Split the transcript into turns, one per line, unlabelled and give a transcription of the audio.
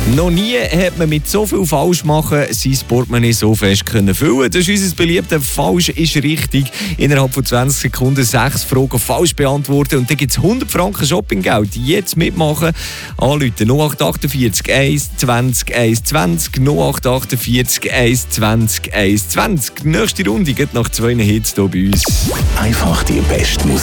Noch nie hat man mit so viel Falschmachen sein Portemonnaie so fest füllen können. Das ist unser beliebter «Falsch ist richtig». Innerhalb von 20 Sekunden 6 Fragen falsch beantworten und dann gibt es 100 Franken Shoppinggeld. Jetzt mitmachen. Anrufen 0848 120 120 0848 120 120. Nächste Runde geht nach 2 Hits hier bei uns.
Einfach die beste Musik